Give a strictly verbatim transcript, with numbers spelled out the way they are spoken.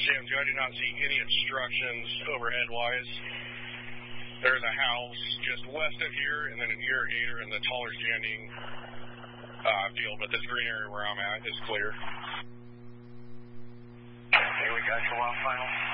Sam two, I do not see any obstructions overhead-wise. There's a house just west of here, and then an irrigator in the taller standing uh, field, but this green area where I'm at is clear. Okay, we got you, one final.